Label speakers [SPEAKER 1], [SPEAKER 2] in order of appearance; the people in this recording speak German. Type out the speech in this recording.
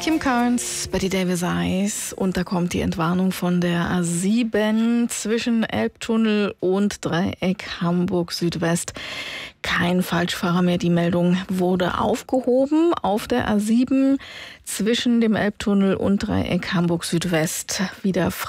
[SPEAKER 1] Kim Carnes, Betty Davis Eyes, und da kommt die Entwarnung von der A7 zwischen Elbtunnel und Dreieck Hamburg Südwest. Kein Falschfahrer mehr. Die Meldung wurde aufgehoben auf der A7 zwischen dem Elbtunnel und Dreieck Hamburg Südwest. Wieder